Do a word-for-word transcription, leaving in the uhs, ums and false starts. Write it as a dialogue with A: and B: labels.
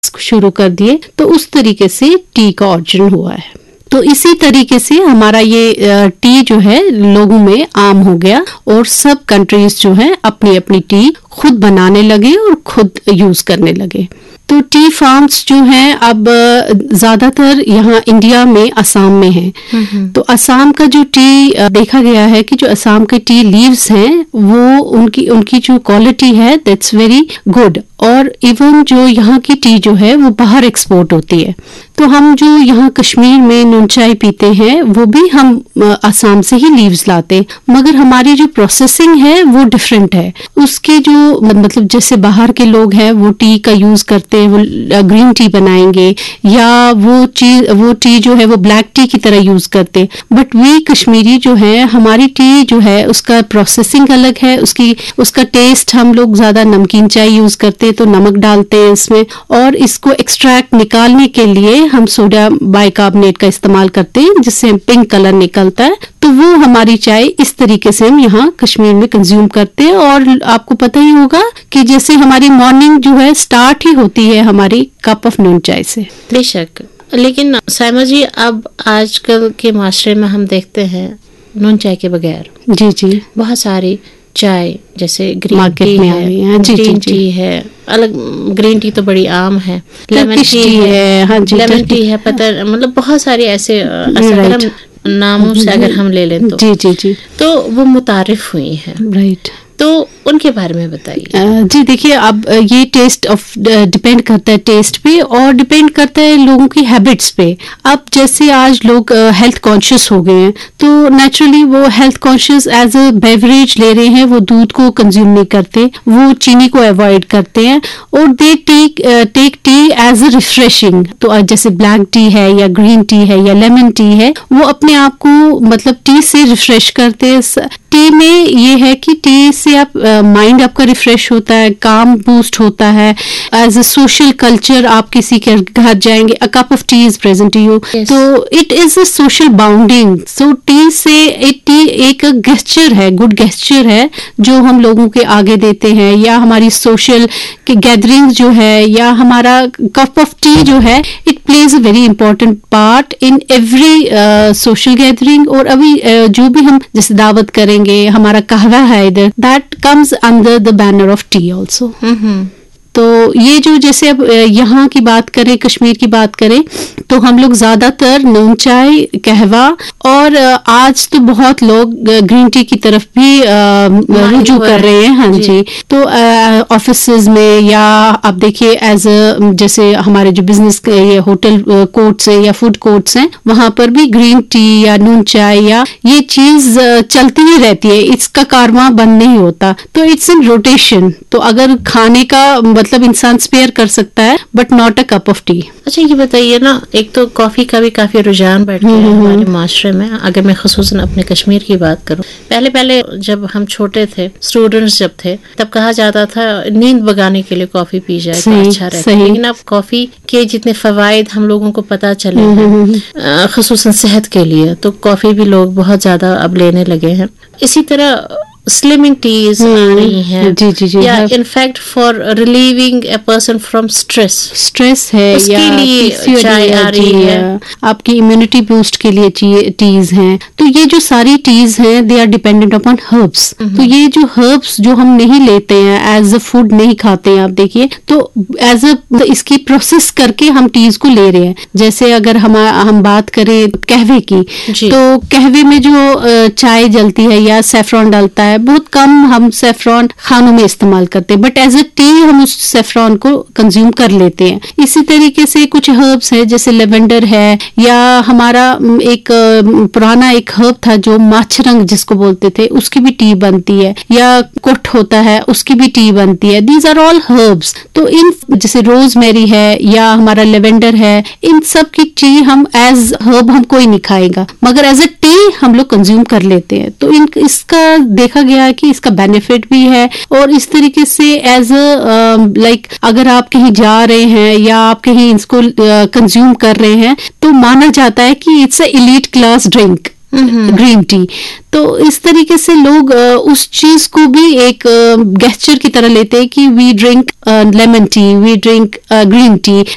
A: शुरू कर दिए, तो उस तरीके से टी का ऑरिजिन हुआ है। तो इसी तरीके से हमारा ये टी जो है लोगों में आम हो गया और सब कंट्रीज जो है अपनी अपनी टी खुद बनाने लगे और खुद यूज करने लगे। तो टी फार्म्स जो हैं अब ज्यादातर यहाँ इंडिया में असम में हैं। तो असम का जो टी देखा गया है कि जो असम के टी लीव्स हैं वो उनकी उनकी जो क्वालिटी है दैट्स वेरी गुड, और इवन जो यहाँ की टी जो है वो बाहर एक्सपोर्ट होती है। तो हम जो यहाँ कश्मीर में नून चाय पीते हैं वो भी हम असम से ही लीव्स लाते, मगर हमारी जो प्रोसेसिंग है वो डिफरेंट है। उसके जो मतलब जैसे बाहर के लोग हैं वो टी का यूज करते हैं, वो ग्रीन टी बनाएंगे या वो चीज वो टी जो है वो ब्लैक टी की तरह यूज करते, बट वी कश्मीरी जो है हमारी टी जो है उसका प्रोसेसिंग अलग है, उसकी उसका टेस्ट हम लोग ज्यादा नमकीन चाय यूज करते हैं तो नमक डालते हैं इसमें, और इसको एक्सट्रैक्ट निकालने के लिए हम सोडियम बाइकार्बोनेट का इस्तेमाल करते हैं जिससे पिंक कलर निकलता है। तो वो हमारी चाय इस तरीके से हम यहाँ कश्मीर में कंज्यूम करते हैं। और आपको पता ही होगा कि जैसे हमारी मॉर्निंग जो है स्टार्ट ही होती है हमारी कप ऑफ नून चाय से।
B: बेशक, लेकिन साइमा जी अब आजकल के माशरे में हम देखते हैं नून चाय के बगैर
A: जी जी
B: बहुत सारी चाय जैसे ग्रीन
A: मार्केट
B: टी
A: में
B: है,
A: आ रही है, जी,
B: ग्रीन
A: जी,
B: टी है, अलग ग्रीन टी तो बड़ी आम है, लेमन टी है,
A: हाँ जी,
B: लेमन टी है, पता मतलब बहुत सारी ऐसे अगर हम नामों से अगर हम ले लें तो
A: जी जी जी
B: तो वो मुतारिफ हुई है,
A: राइट।
B: तो उनके बारे में बताइए।
A: जी देखिए, अब ये टेस्ट ऑफ डिपेंड करता है टेस्ट पे और डिपेंड करता है लोगों की हैबिट्स पे। अब जैसे आज लोग हेल्थ कॉन्शियस हो गए हैं तो नेचुरली वो health conscious as a beverage ले रहे हैं, वो दूध को कंज्यूम नहीं करते, वो चीनी को अवॉइड करते हैं और they take take T as a refreshing. तो जैसे ब्लैक टी है या ग्रीन टी है या लेमन टी है, वो अपने आप को मतलब टी से रिफ्रेश करते हैं। टी में ये है कि टी से आप माइंड uh, आपका रिफ्रेश होता है, काम बूस्ट होता है। एज अ सोशल कल्चर आप किसी के घर जाएंगे, a cup of T is present to you, तो it is a social bounding. So T से एक टी एक गेस्चर है, गुड गेस्चर है जो हम लोगों के आगे देते हैं, या हमारी सोशल गैदरिंग जो है या हमारा कप ऑफ टी जो है it plays a very important part in every social gathering. और अभी uh, जो भी हम जैसे दावत करेंगे, हमारा कहवा है इधर, that comes under the banner of T also. तो ये जो जैसे अब यहाँ की बात करें, कश्मीर की बात करें, तो हम लोग ज्यादातर नून चाय, कहवा और आज तो बहुत लोग ग्रीन टी की तरफ भी रुजू कर रहे हैं। हाँ जी, जी। तो ऑफिसेज में या आप देखिए एज अ जैसे हमारे जो बिजनेस ये होटल कोर्ट्स है या फूड कोर्ट्स हैं, वहां पर भी ग्रीन टी या नून चाय या ये चीज चलती ही रहती है, इसका कारवां बंद नहीं होता। तो इट्स इन रोटेशन। तो अगर खाने का मतलब इंसान स्पेयर कर सकता है but not a cup of T.
B: अच्छा ये बताइए ना, एक तो कॉफी का भी काफी रुझान बढ़ गया है हमारे माशरे में। अगर मैं खुसूसन अपने कश्मीर की बात करूं, पहले पहले जब हम छोटे थे, स्टूडेंट्स जब थे, तब कहा जाता था नींद भगाने के लिए कॉफी पी जाए तो अच्छा रहता है। लेकिन अब कॉफी के जितने फवाइद हम लोगों को पता चले हैं खुसूसन सेहत के लिए, तो कॉफी भी लोग बहुत ज्यादा अब लेने लगे हैं। इसी तरह स्लिमिंग टीज आ रही हैं,
A: जी जी जी,
B: या in fact for relieving a person from stress
A: stress है
B: उसके
A: या
B: लिए चाय आ रही है,
A: आपकी इम्यूनिटी बूस्ट के लिए टीज हैं। तो ये जो सारी टीज हैं they are dependent upon herbs. तो ये जो हर्ब्स जो हम नहीं लेते हैं, एज अ फूड नहीं खाते हैं, आप देखिए तो एज अ इसकी प्रोसेस करके हम टीज को ले रहे हैं। जैसे अगर हम हम बात करें कहवे की, तो कहवे में जो चाय जलती है या सेफ्रॉन डालता है, बहुत कम हम सेफ्रॉन खानों में इस्तेमाल करते हैं, बट एज अ टी हम उस सेफ्रॉन को कंज्यूम कर लेते हैं। इसी तरीके से कुछ हर्ब्स है जैसे लेवेंडर है, या हमारा एक पुराना एक हर्ब था जो माछरंग जिसको बोलते थे, उसकी भी टी बनती है, या कुट होता है उसकी भी टी बनती है। These are all herbs. तो इन जैसे रोजमेरी है या हमारा लेवेंडर है, इन सब की टी हम एज हर्ब हम कोई नहीं खाएगा, मगर एज अ टी हम लोग कंज्यूम कर लेते हैं। तो इन इसका देखा गया है कि इसका बेनिफिट भी है। और इस तरीके से एज अ लाइक अगर आप कहीं जा रहे हैं या आप कहीं इसको कंज्यूम कर रहे हैं, तो माना जाता है कि it's a elite class drink green tea. तो इस तरीके से लोग उस चीज को भी एक गेस्चर की तरह लेते हैं कि we drink lemon tea, we drink green tea.